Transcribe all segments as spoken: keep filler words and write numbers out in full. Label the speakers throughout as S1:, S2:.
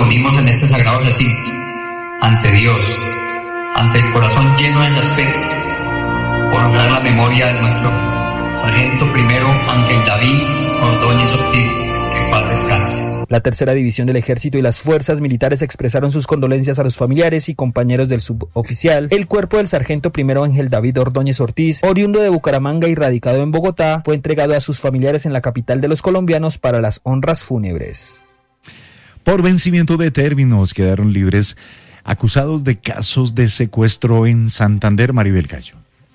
S1: reunimos en este sagrado recinto, ante Dios, ante el corazón lleno de respeto, por honrar la memoria de nuestro sargento primero Ángel David Ordóñez Ortiz, que en paz descanse.
S2: La tercera división del ejército y las fuerzas militares expresaron sus condolencias a los familiares y compañeros del suboficial. El cuerpo del sargento primero Ángel David Ordóñez Ortiz, oriundo de Bucaramanga y radicado en Bogotá, fue entregado a sus familiares en la capital de los colombianos para las honras fúnebres.
S3: Por vencimiento de términos quedaron libres acusados de casos de secuestro en Santander. Maribel Gallo.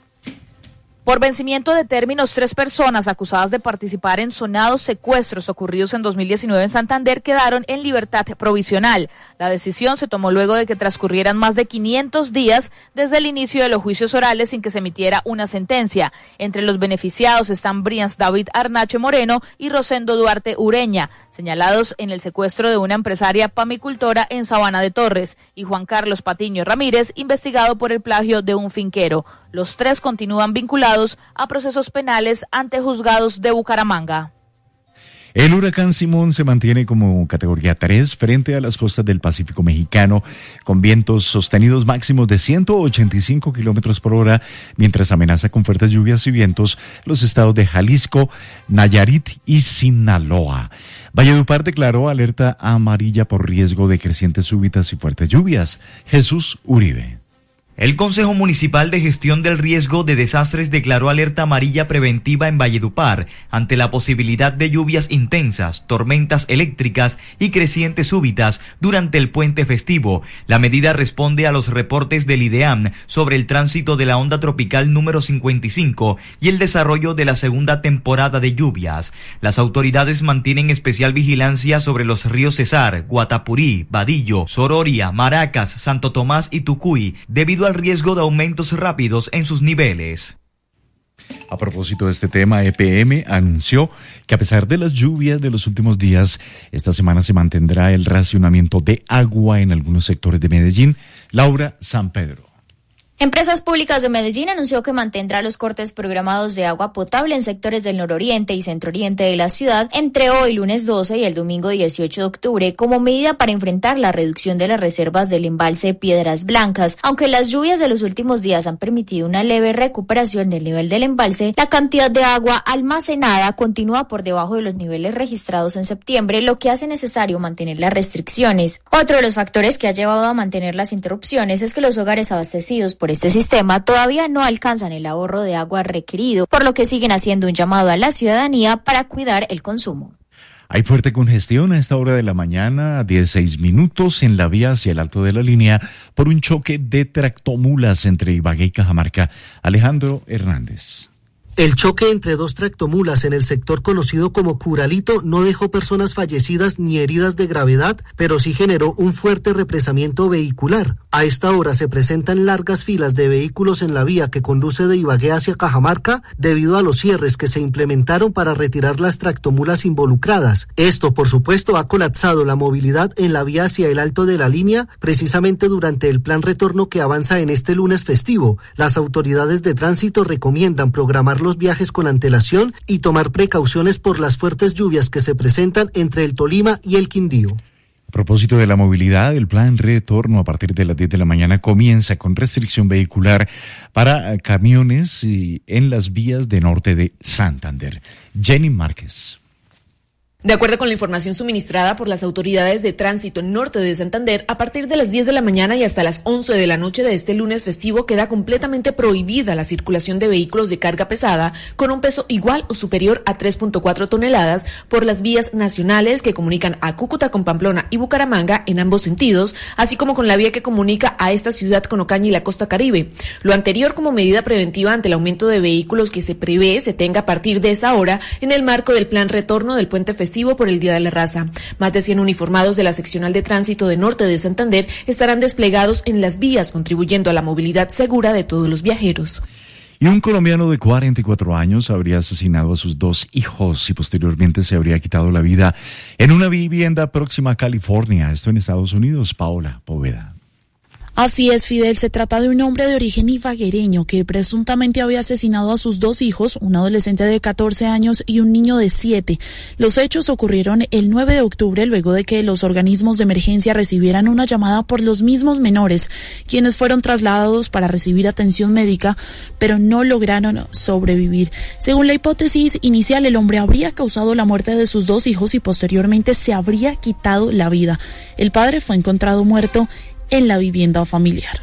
S4: Por vencimiento de términos, tres personas acusadas de participar en sonados secuestros ocurridos en dos mil diecinueve en Santander quedaron en libertad provisional. La decisión se tomó luego de que transcurrieran más de quinientos días desde el inicio de los juicios orales sin que se emitiera una sentencia. Entre los beneficiados están Brians David Arnache Moreno y Rosendo Duarte Ureña, señalados en el secuestro de una empresaria pamicultora en Sabana de Torres, y Juan Carlos Patiño Ramírez, investigado por el plagio de un finquero. Los tres continúan vinculados a procesos penales ante juzgados de Bucaramanga.
S3: El huracán Simón se mantiene como categoría tres frente a las costas del Pacífico mexicano, con vientos sostenidos máximos de ciento ochenta y cinco kilómetros por hora, mientras amenaza con fuertes lluvias y vientos los estados de Jalisco, Nayarit y Sinaloa. Valledupar declaró alerta amarilla por riesgo de crecientes súbitas y fuertes lluvias. Jesús Uribe.
S5: El Consejo Municipal de Gestión del Riesgo de Desastres declaró alerta amarilla preventiva en Valledupar ante la posibilidad de lluvias intensas, tormentas eléctricas y crecientes súbitas durante el puente festivo. La medida responde a los reportes del IDEAM sobre el tránsito de la onda tropical número cincuenta y cinco y el desarrollo de la segunda temporada de lluvias. Las autoridades mantienen especial vigilancia sobre los ríos Cesar, Guatapurí, Vadillo, Sororia, Maracas, Santo Tomás y Tucuy, debido al riesgo de aumentos rápidos en sus niveles.
S3: A propósito de este tema, E P M anunció que a pesar de las lluvias de los últimos días, esta semana se mantendrá el racionamiento de agua en algunos sectores de Medellín. Laura San Pedro.
S6: Empresas Públicas de Medellín anunció que mantendrá los cortes programados de agua potable en sectores del nororiente y centro-oriente de la ciudad entre hoy, lunes doce, y el domingo dieciocho de octubre, como medida para enfrentar la reducción de las reservas del embalse Piedras Blancas. Aunque las lluvias de los últimos días han permitido una leve recuperación del nivel del embalse, la cantidad de agua almacenada continúa por debajo de los niveles registrados en septiembre, lo que hace necesario mantener las restricciones. Otro de los factores que ha llevado a mantener las interrupciones es que los hogares abastecidos por este sistema todavía no alcanzan el ahorro de agua requerido, por lo que siguen haciendo un llamado a la ciudadanía para cuidar el consumo.
S3: Hay fuerte congestión a esta hora de la mañana, a dieciséis minutos, en la vía hacia el alto de la línea por un choque de tractomulas entre Ibagué y Cajamarca. Alejandro Hernández.
S7: El choque entre dos tractomulas en el sector conocido como Curalito no dejó personas fallecidas ni heridas de gravedad, pero sí generó un fuerte represamiento vehicular. A esta hora se presentan largas filas de vehículos en la vía que conduce de Ibagué hacia Cajamarca debido a los cierres que se implementaron para retirar las tractomulas involucradas. Esto, por supuesto, ha colapsado la movilidad en la vía hacia el alto de la línea, precisamente durante el plan retorno que avanza en este lunes festivo. Las autoridades de tránsito recomiendan programar los viajes con antelación y tomar precauciones por las fuertes lluvias que se presentan entre el Tolima y el Quindío.
S3: A propósito de la movilidad, el plan retorno a partir de las diez de la mañana comienza con restricción vehicular para camiones en las vías de norte de Santander. Jenny Márquez.
S8: De acuerdo con la información suministrada por las autoridades de tránsito norte de Santander, a partir de las diez de la mañana y hasta las once de la noche de este lunes festivo queda completamente prohibida la circulación de vehículos de carga pesada con un peso igual o superior a tres punto cuatro toneladas por las vías nacionales que comunican a Cúcuta con Pamplona y Bucaramanga en ambos sentidos, así como con la vía que comunica a esta ciudad con Ocaña y la costa Caribe. Lo anterior como medida preventiva ante el aumento de vehículos que se prevé se tenga a partir de esa hora en el marco del plan retorno del puente festivo por el Día de la Raza. Más de cien uniformados de la seccional de tránsito de norte de Santander estarán desplegados en las vías, contribuyendo a la movilidad segura de todos los viajeros.
S3: Y un colombiano de cuarenta y cuatro años habría asesinado a sus dos hijos y posteriormente se habría quitado la vida en una vivienda próxima a California, esto en Estados Unidos. Paola Poveda.
S9: Así es, Fidel, se trata de un hombre de origen ibaguereño que presuntamente había asesinado a sus dos hijos, un adolescente de catorce años y un niño de siete. Los hechos ocurrieron el nueve de octubre, luego de que los organismos de emergencia recibieran una llamada por los mismos menores, quienes fueron trasladados para recibir atención médica, pero no lograron sobrevivir. Según la hipótesis inicial, el hombre habría causado la muerte de sus dos hijos y posteriormente se habría quitado la vida. El padre fue encontrado muerto en la vivienda familiar.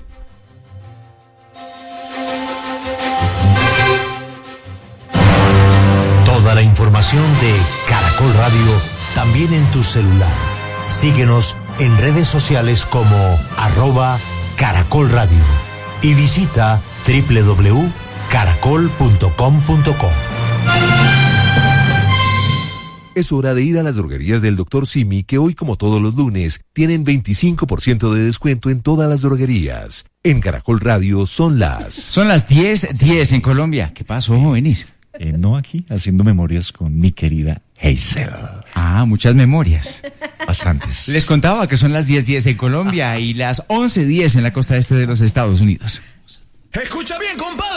S10: Toda la información de Caracol Radio también en tu celular. Síguenos en redes sociales como arroba Caracol Radio y visita doble u doble u doble u punto caracol punto com punto co.
S11: Es hora de ir a las droguerías del doctor Simi, que hoy, como todos los lunes, tienen veinticinco por ciento de descuento en todas las droguerías. En Caracol Radio son las...
S12: Son las diez diez en Colombia. ¿Qué pasó, jóvenes?
S3: Eh, no aquí, haciendo memorias con mi querida Hazel.
S12: Ah, muchas memorias.
S3: Bastantes.
S12: Les contaba que son las diez diez en Colombia y las once diez en la costa este de los Estados Unidos.
S13: Escucha bien, compadre.